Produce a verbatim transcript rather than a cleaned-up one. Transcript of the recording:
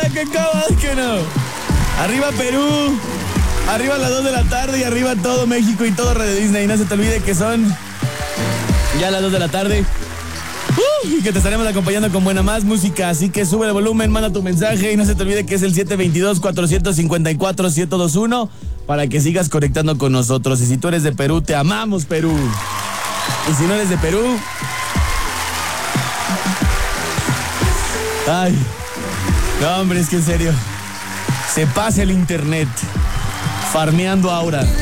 que cómo que no. Arriba Perú, arriba a las dos de la tarde y arriba todo México y todo Radio Disney. No se te olvide que son ya las dos de la tarde. Uh, y que te estaremos acompañando con buena más música. Así que sube el volumen, manda tu mensaje y no se te olvide que es el siete dos dos, cuatro cinco cuatro, siete dos uno para que sigas conectando con nosotros. Y si tú eres de Perú, te amamos, Perú. Y si no eres de Perú... Ay, no, hombre, es que en serio, se pasa el internet farmeando ahora.